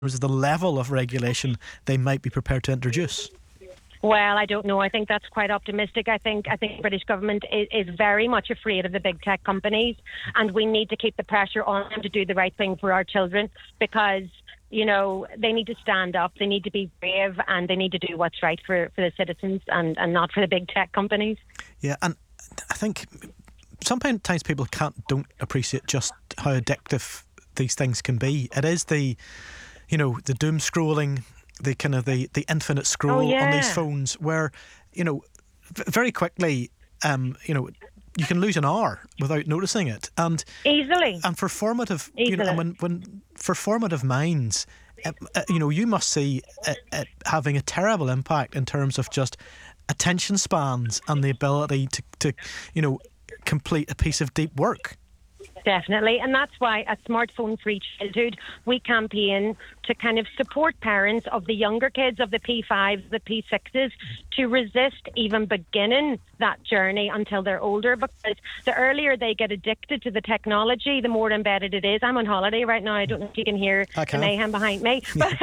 terms of the level of regulation they might be prepared to introduce? Well, I don't know. I think that's quite optimistic. I think the British government is very much afraid of the big tech companies, and we need to keep the pressure on them to do the right thing for our children, because they need to stand up, they need to be brave, and they need to do what's right for the citizens and not for the big tech companies. Yeah, and I think sometimes people don't appreciate just how addictive these things can be. It is the doom scrolling, the kind of the infinite scroll on these phones, where very quickly you can lose an hour without noticing it, and easily. And for formative, when for formative minds, you must see it having a terrible impact in terms of just attention spans and the ability to complete a piece of deep work. Definitely, and that's why at Smartphone-Free Childhood we campaign to kind of support parents of the younger kids, of the P5s, the P6s, to resist even beginning that journey until they're older, because the earlier they get addicted to the technology, the more embedded it is. I'm on holiday right now. I don't know if you can hear the mayhem behind me, but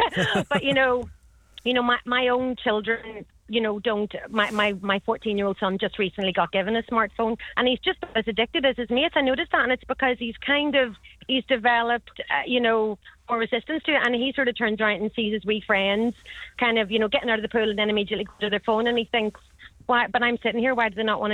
my own children, don't. My 14-year-old son just recently got given a smartphone, and he's just as addicted as his mates. I noticed that, and it's because he's developed, more resistance to it, and he sort of turns around and sees his wee friends kind of, getting out of the pool and then immediately go to their phone, and he thinks, why? But I'm sitting here. Why do they not want to